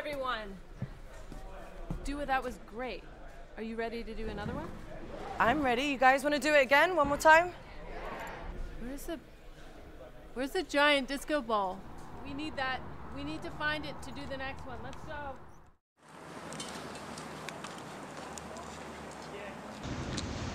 everyone. Dua, that was great. Are you ready to do another one? I'm ready. You guys want to do it again? One more time? Where's the giant disco ball? We need that. We need to find it to do the next one. Let's go.